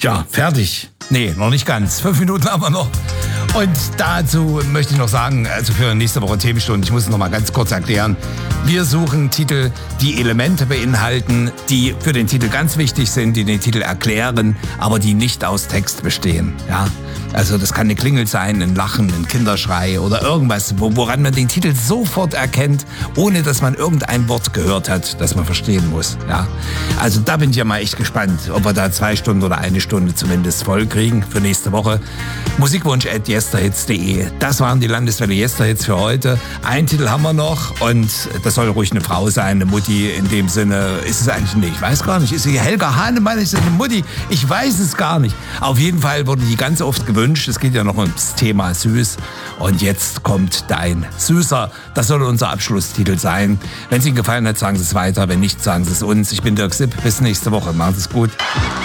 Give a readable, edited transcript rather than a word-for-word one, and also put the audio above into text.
Ja, fertig. Nee, noch nicht ganz. 5 Minuten haben wir noch. Und dazu möchte ich noch sagen, also für nächste Woche Themenstunde, ich muss es noch mal ganz kurz erklären. Wir suchen Titel, die Elemente beinhalten, die für den Titel ganz wichtig sind, die den Titel erklären, aber die nicht aus Text bestehen. Ja? Also das kann eine Klingel sein, ein Lachen, ein Kinderschrei oder irgendwas, woran man den Titel sofort erkennt, ohne dass man irgendein Wort gehört hat, das man verstehen muss. Ja? Also da bin ich ja mal echt gespannt, ob wir da 2 Stunden oder 1 Stunde zumindest voll kriegen für nächste Woche. Musikwunsch@yesterhits.de. Das waren die Landeswelle Yesterhits für heute. Einen Titel haben wir noch und das soll ruhig eine Frau sein, eine Mutti in dem Sinne. Ist es eigentlich nicht? Ich weiß gar nicht. Ist sie Helga Hahnemann? Ist es eine Mutti? Ich weiß es gar nicht. Auf jeden Fall wurde die ganz oft gewünscht. Es geht ja noch ums Thema Süß. Und jetzt kommt Dein Süßer. Das soll unser Abschlusstitel sein. Wenn es Ihnen gefallen hat, sagen Sie es weiter. Wenn nicht, sagen Sie es uns. Ich bin Dirk Sipp. Bis nächste Woche. Machen Sie es gut.